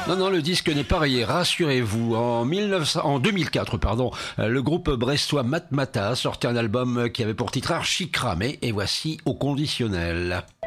Non, non, le disque n'est pas rayé, rassurez-vous. En 2004, le groupe brestois Matmata sortait un album qui avait pour titre Archicramé, et voici Au conditionnel.